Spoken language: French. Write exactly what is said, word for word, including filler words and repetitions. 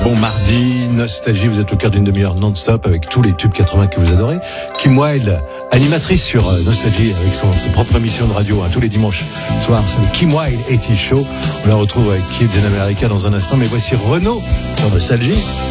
Bon mardi, Nostalgie, vous êtes au cœur d'une demi-heure non-stop avec tous les tubes quatre-vingts que vous adorez. Kim Wilde, animatrice sur euh, Nostalgie avec son, sa propre émission de radio hein, tous les dimanches soirs, c'est le Kim Wilde eighties Show. On la retrouve avec Kids in America dans un instant, mais voici Renaud dans Nostalgie.